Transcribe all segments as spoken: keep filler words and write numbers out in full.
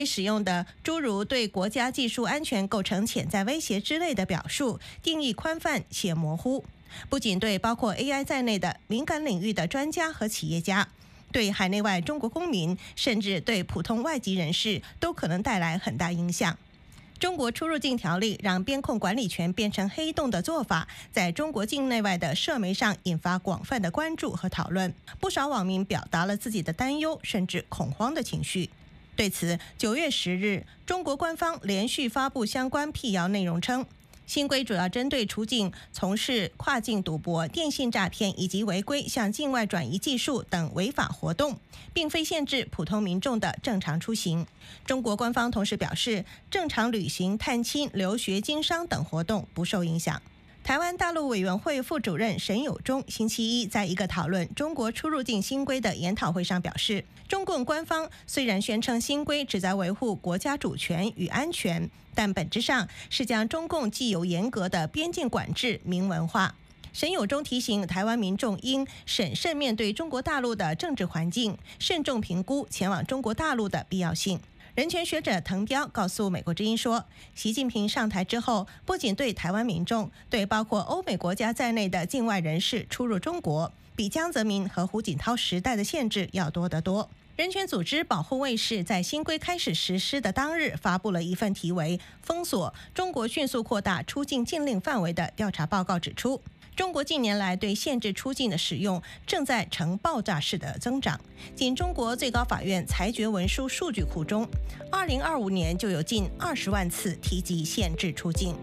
使用的诸如对国家技术安全构成潜在威胁之类的表述，定义宽泛且模糊，不仅对包括 A I 在内的敏感领域的专家和企业家，对海内外中国公民，甚至对普通外籍人士都可能带来很大影响。中国出入境条例让边控管理权变成黑洞的做法，在中国境内外的社媒上引发广泛的关注和讨论，不少网民表达了自己的担忧甚至恐慌的情绪。对此，九月十日，中国官方连续发布相关辟谣内容称，新规主要针对出境从事跨境赌博、电信诈骗以及违规向境外转移技术等违法活动，并非限制普通民众的正常出行。中国官方同时表示，正常旅行、探亲、留学、经商等活动不受影响。台湾大陆委员会副主任沈友忠星期一在一个讨论中国出入境新规的研讨会上表示，中共官方虽然宣称新规旨在维护国家主权与安全，但本质上是将中共既有严格的边境管制明文化。沈友忠提醒台湾民众应审慎面对中国大陆的政治环境，慎重评估前往中国大陆的必要性。人权学者滕彪告诉美国之音说，习近平上台之后，不仅对台湾民众，对包括欧美国家在内的境外人士出入中国，比江泽民和胡锦涛时代的限制要多得多。人权组织保护卫士在新规开始实施的当日发布了一份题为《封锁中国迅速扩大出境禁令范围》的调查报告，指出中国近年来对限制出境的使用正在呈爆炸式的增长。仅中国最高法院裁决文书数据库中，二零二五年就有近二十万次提及限制出境。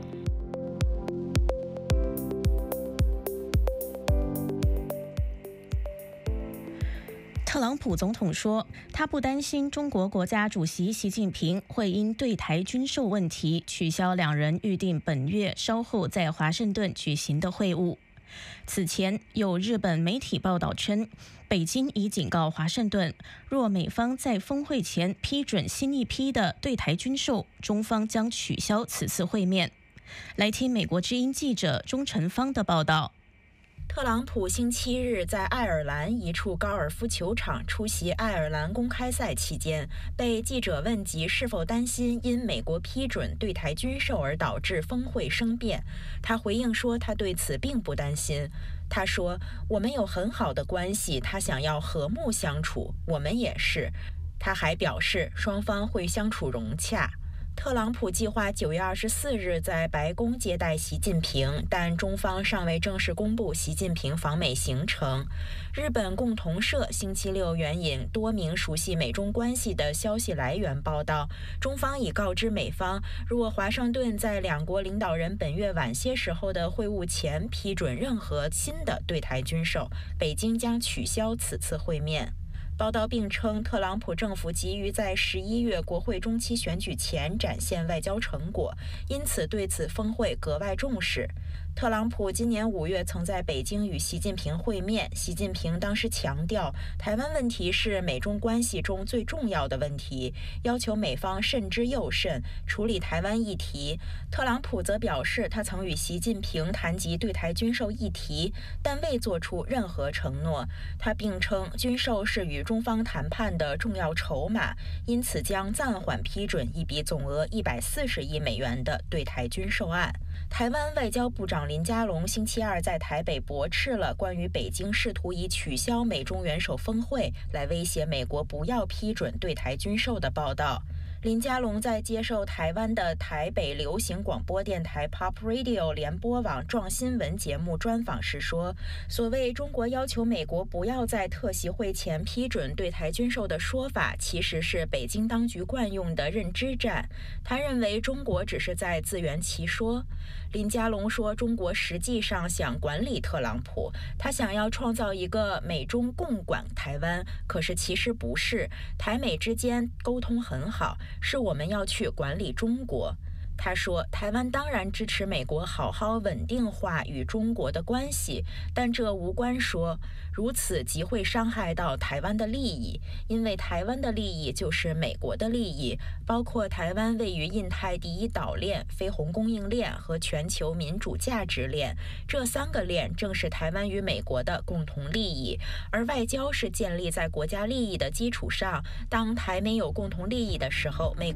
特朗普总统说，他不担心中国国家主席习近平会因对台军售问题取消两人预定本月稍后在华盛顿举行的会晤。此前，有日本媒体报道称，北京已警告华盛顿，若美方在峰会前批准新一批的对台军售，中方将取消此次会面。来听美国之音记者钟晨芳的报道。 特朗普星期日在爱尔兰一处高尔夫球场出席爱尔兰公开赛期间，被记者问及是否担心因美国批准对台军售而导致峰会生变，他回应说他对此并不担心。他说，我们有很好的关系，他想要和睦相处，我们也是。他还表示双方会相处融洽。特朗普计划九月二十四日在白宫接待习近平，但中方尚未正式公布习近平访美行程。日本共同社星期六援引多名熟悉美中关系的消息来源报道，中方已告知美方，若华盛顿在两国领导人本月晚些时候的会晤前批准任何新的对台军售，北京将取消此次会面。报道并称，特朗普政府急于在十一月国会中期选举前展现外交成果，因此对此峰会格外重视。特朗普今年五月曾在北京与习近平会面，习近平当时强调，台湾问题是美中关系中最重要的问题，要求美方慎之又慎，处理台湾议题。特朗普则表示，他曾与习近平谈及对台军售议题，但未做出任何承诺。他并称，军售是与中方谈判的重要筹码，因此将暂缓批准一笔总额一百四十亿美元的对台军售案。台湾外交部长林佳龙星期二在台北驳斥了关于北京试图以取消美中元首峰会来威胁美国不要批准对台军售的报道。林佳龙在接受台湾的台北流行广播电台 Pop Radio 联播网撞新闻节目专访时说，所谓中国要求美国不要在特席会前批准对台军售的说法，其实是北京当局惯用的认知战。他认为中国只是在自圆其说。林佳龙说，中国实际上想管理特朗普，他想要创造一个美中共管台湾，可是其实不是，台美之间沟通很好，是我们要去管理中国。他说，台湾当然支持美国好好稳定化与中国的关系，但这无关说，如此即会伤害到台湾的利益，因为台湾的利益就是美国的利益，包括台湾位于印太第一岛链、非红供应链和全球民主价值链，这三个链正是台湾与美国的共同利益，而外交是建立在国家利益的基础上，当台美有共同利益的时候，美